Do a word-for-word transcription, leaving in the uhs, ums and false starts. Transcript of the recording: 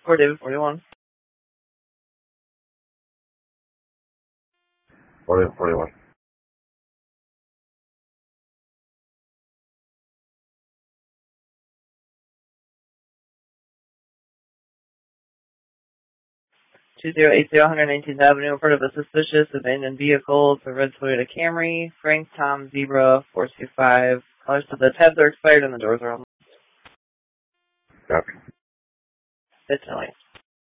Fort David forty-one. forty, forty-one. two zero eight zero one nineteenth Avenue, report of a suspicious abandoned vehicle. It's a red Toyota Camry. Frank Tom Zebra four two five. Colors of the tabs are expired and the doors are on. Copy. It's no way.